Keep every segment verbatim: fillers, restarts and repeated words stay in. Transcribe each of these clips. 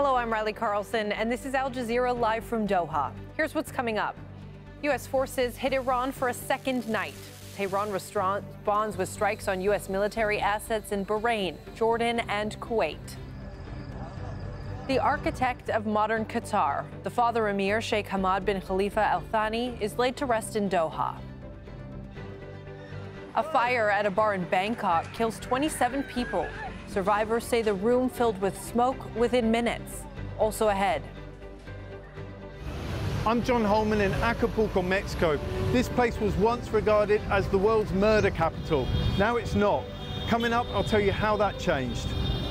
Hello, I'm Riley Carlson, and this is Al Jazeera live from Doha. Here's what's coming up. U S forces hit Iran for a second night. Tehran responds with strikes on U S military assets in Bahrain, Jordan, and Kuwait. The architect of modern Qatar, the father Emir Sheikh Hamad bin Khalifa Al Thani, is laid to rest in Doha. A fire at a bar in Bangkok kills twenty-seven people. Survivors say the room filled with smoke within minutes. Also ahead. I'm John Holman in Acapulco, Mexico. This place was once regarded as the world's murder capital. Now it's not. Coming up, I'll tell you how that changed.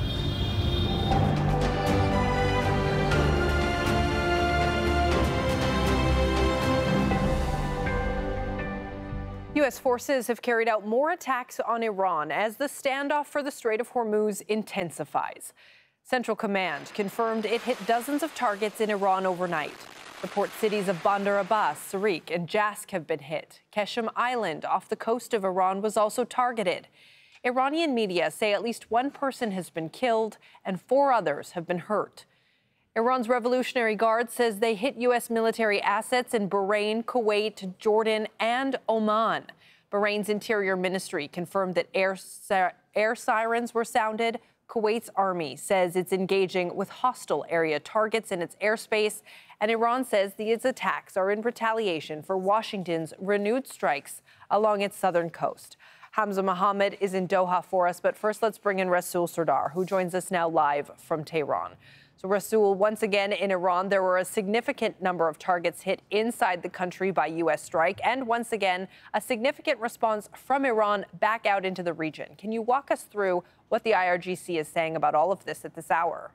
U S forces have carried out more attacks on Iran as the standoff for the Strait of Hormuz intensifies. Central Command confirmed it hit dozens of targets in Iran overnight. The port cities of Bandar Abbas, Sarik, and Jask have been hit. Qeshm Island off the coast of Iran was also targeted. Iranian media say at least one person has been killed and four others have been hurt. Iran's Revolutionary Guard says they hit U S military assets in Bahrain, Kuwait, Jordan, and Oman. Bahrain's Interior Ministry confirmed that air, air sirens were sounded. Kuwait's army says it's engaging with hostile area targets in its airspace. And Iran says these attacks are in retaliation for Washington's renewed strikes along its southern coast. Hamza Mohammed is in Doha for us, but first let's bring in Rasul Sardar, who joins us now live from Tehran. So, Rasul, once again in Iran, there were a significant number of targets hit inside the country by U S strike, and once again, a significant response from Iran back out into the region. Can you walk us through what the I R G C is saying about all of this at this hour?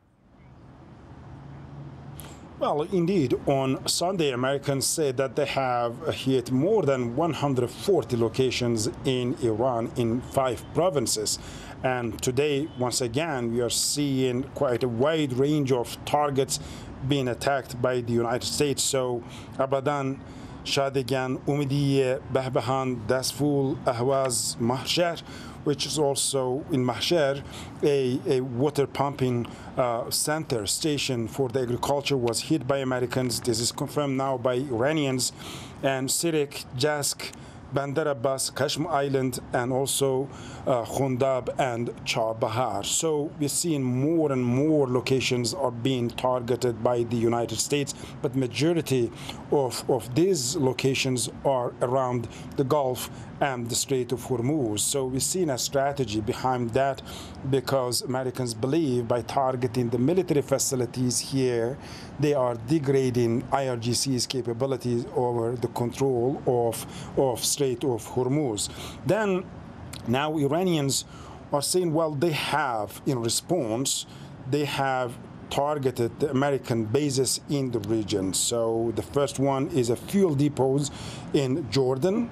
Well, indeed, on Sunday, Americans said that they have hit more than one hundred forty locations in Iran in five provinces. And today, once again, we are seeing quite a wide range of targets being attacked by the United States. So, Abadan, Shadigan, Umidiye, Bahbahan, Dasful, Ahwaz, Mahshar, which is also in Mahshar, a, a water pumping uh, center station for the agriculture was hit by Americans. This is confirmed now by Iranians. And Sirik, Jask, Bandar Abbas, Qeshm Island, and also uh, Khundab and Chabahar. So we're seeing more and more locations are being targeted by the United States, but majority of, of these locations are around the Gulf and the Strait of Hormuz. So we're seeing a strategy behind that because Americans believe by targeting the military facilities here, they are degrading I R G C's capabilities over the control of, of Strait of Hormuz. Then now Iranians are saying, well, they have, in response, they have targeted the American bases in the region. So the first one is a fuel depots in Jordan,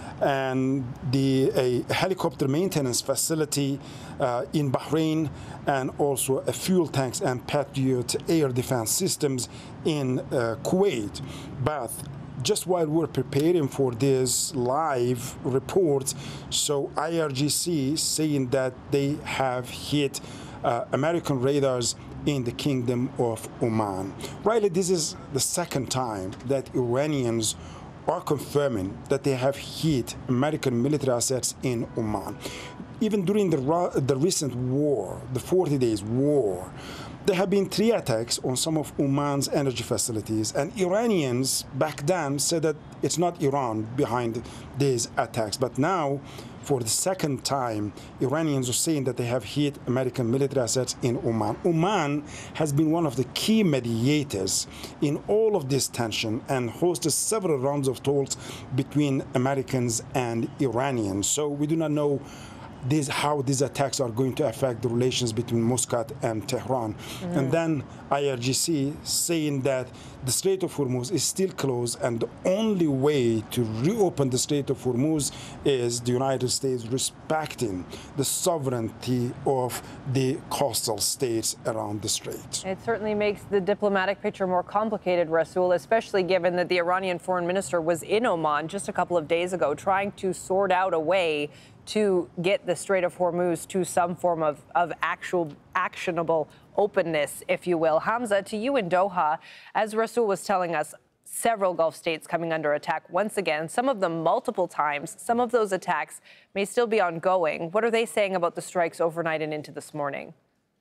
and the a helicopter maintenance facility uh, in Bahrain, and also a fuel tanks and Patriot air defense systems in uh, Kuwait. But just while we're preparing for this live report, so I R G C saying that they have hit uh, American radars in the Kingdom of Oman. Riley, this is the second time that Iranians are confirming that they have hit American military assets in Oman. Even during the, the recent war, the forty days war, there have been three attacks on some of Oman's energy facilities, and Iranians back then said that it's not Iran behind these attacks. But now, for the second time, Iranians are saying that they have hit American military assets in Oman. Oman has been one of the key mediators in all of this tension and hosted several rounds of talks between Americans and Iranians. So we do not know This, how these attacks are going to affect the relations between Muscat and Tehran. Mm. And then I R G C saying that the Strait of Hormuz is still closed, and the only way to reopen the Strait of Hormuz is the United States respecting the sovereignty of the coastal states around the strait. It certainly makes the diplomatic picture more complicated, Rasul, especially given that the Iranian foreign minister was in Oman just a couple of days ago trying to sort out a way to get the Strait of Hormuz to some form of, of actual actionable openness, if you will. Hamza, to you in Doha, as Rasul was telling us, several Gulf states coming under attack once again, some of them multiple times. Some of those attacks may still be ongoing. What are they saying about the strikes overnight and into this morning?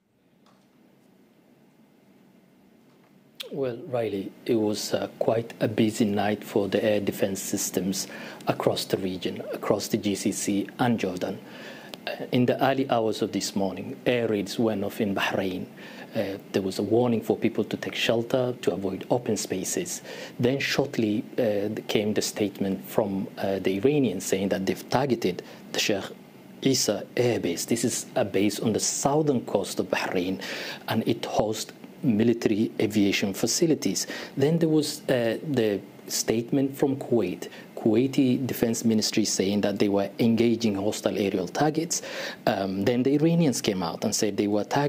Well, Riley, it was uh, quite a busy night for the air defense systems across the region, across the G C C and Jordan. Uh, in the early hours of this morning, air raids went off in Bahrain. Uh, there was a warning for people to take shelter, to avoid open spaces. Then shortly uh, came the statement from uh, the Iranians saying that they've targeted the Sheikh Isa Air Base. This is a base on the southern coast of Bahrain, and it hosts military aviation facilities. Then there was uh, the statement from Kuwait. Kuwaiti Defense Ministry saying that they were engaging hostile aerial targets. Um, then the Iranians came out and said they were targeting